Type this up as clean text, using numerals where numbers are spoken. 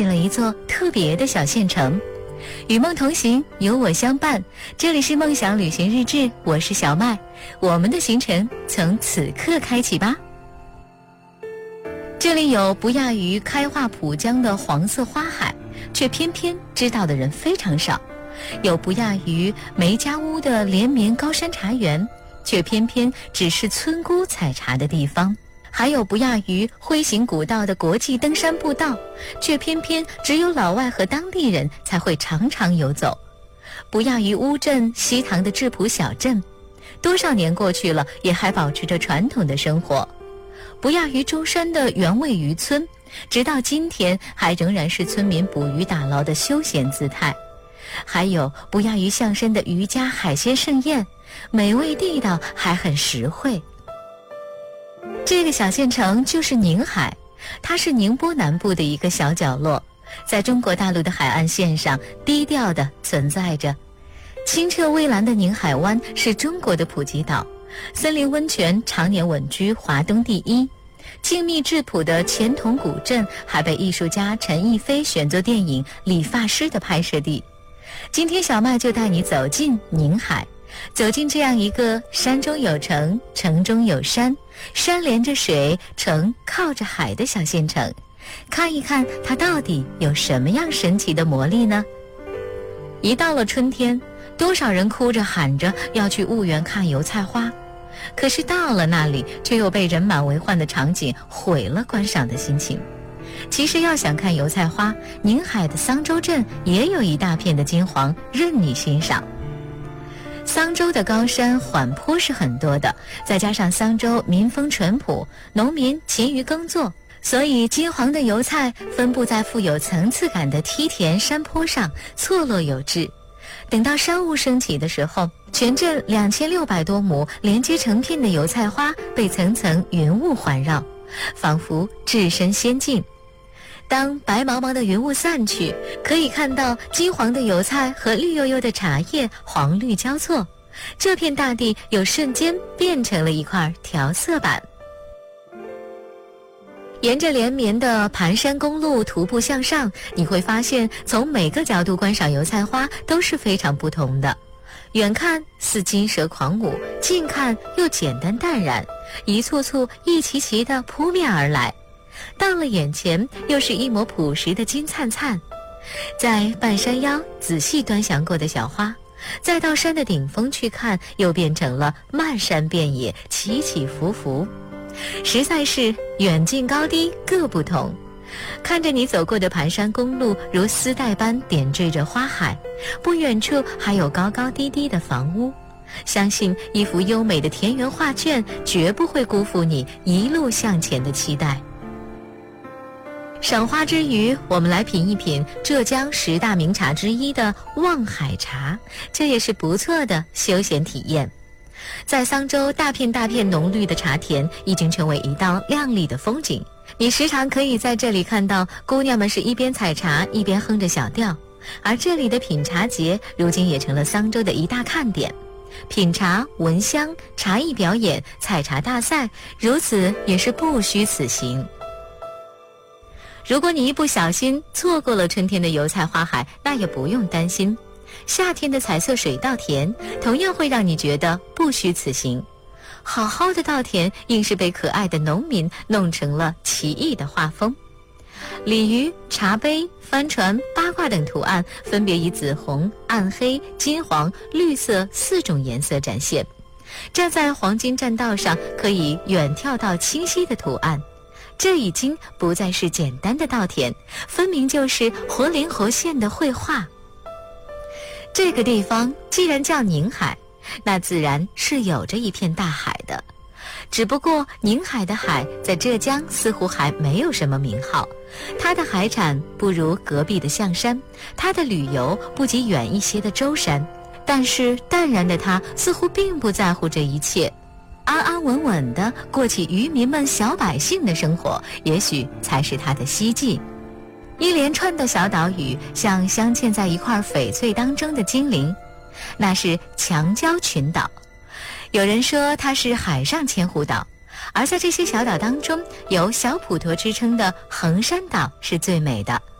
现了一座特别的小县城。与梦同行，有我相伴。这里是梦想旅行日志，我是小麦，我们的行程从此刻开启吧。这里有不亚于开化浦江的黄色花海，却偏偏知道的人非常少；有不亚于梅家坞的连绵高山茶园，却偏偏只是村姑采茶的地方；还有不亚于辉行古道的国际登山步道，却偏偏只有老外和当地人才会常常游走；不亚于乌镇西塘的质朴小镇，多少年过去了，也还保持着传统的生活；不亚于舟山的原味渔村，直到今天还仍然是村民捕鱼打捞的休闲姿态；还有不亚于象山的渔家海鲜盛宴，美味地道，还很实惠。这个小县城就是宁海，它是宁波南部的一个小角落，在中国大陆的海岸线上低调地存在着。清澈蔚蓝的宁海湾是中国的普吉岛，森林温泉常年稳居华东第一。静谧质朴的钱塘古镇还被艺术家陈逸飞选作电影《理发师》的拍摄地。今天小麦就带你走进宁海，走进这样一个山中有城，城中有山，山连着水，城靠着海的小县城，看一看它到底有什么样神奇的魔力呢？一到了春天，多少人哭着喊着要去婺源看油菜花，可是到了那里，却又被人满为患的场景毁了观赏的心情。其实要想看油菜花，宁海的桑洲镇也有一大片的金黄任你欣赏。桑洲的高山缓坡是很多的，再加上桑洲民风淳朴，农民勤于耕作，所以金黄的油菜分布在富有层次感的梯田山坡上，错落有致。等到山雾升起的时候，全镇2600多亩连接成片的油菜花被层层云雾环绕，仿佛置身仙境。当白茫茫的云雾散去，可以看到金黄的油菜和绿油油的茶叶黄绿交错，这片大地又瞬间变成了一块调色板。沿着连绵的盘山公路徒步向上，你会发现从每个角度观赏油菜花都是非常不同的。远看似金蛇狂舞，近看又简单淡然，一簇簇一齐齐地扑面而来。到了眼前，又是一抹朴实的金灿灿。在半山腰仔细端详过的小花，再到山的顶峰去看，又变成了漫山遍野，起起伏伏，实在是远近高低各不同。看着你走过的盘山公路如丝带般点缀着花海，不远处还有高高低低的房屋，相信一幅优美的田园画卷绝不会辜负你一路向前的期待。赏花之余，我们来品一品浙江10大名茶之一的望海茶，这也是不错的休闲体验。在桑洲大片大片浓绿的茶田已经成为一道亮丽的风景，你时常可以在这里看到姑娘们是一边采茶一边哼着小调，而这里的品茶节如今也成了桑洲的一大看点。品茶、闻香、茶艺表演、采茶大赛，如此也是不虚此行。如果你一不小心错过了春天的油菜花海，那也不用担心，夏天的彩色水稻田同样会让你觉得不虚此行。好好的稻田硬是被可爱的农民弄成了奇异的画风，鲤鱼、茶杯、帆船、八卦等图案分别以紫红、暗黑、金黄、绿色4种颜色展现。站在黄金栈道上，可以远眺到清晰的图案，这已经不再是简单的稻田，分明就是活灵活现的绘画。这个地方既然叫宁海，那自然是有着一片大海的。只不过宁海的海在浙江似乎还没有什么名号，它的海产不如隔壁的象山，它的旅游不及远一些的舟山，但是淡然的它似乎并不在乎这一切，安安稳稳地过起渔民们小百姓的生活，也许才是它的希冀。一连串的小岛屿像镶嵌在一块翡翠当中的精灵，那是强礁群岛。有人说它是海上千湖岛，而在这些小岛当中，有小普陀之称的衡山岛是最美的。